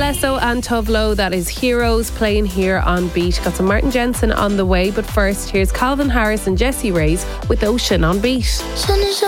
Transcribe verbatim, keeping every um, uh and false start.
Tiesto and Tovlo, that is Heroes, playing here on Beat. Got some Martin Jensen on the way, but first here's Calvin Harris and Jessie Reyes with Ocean on Beat. Sun is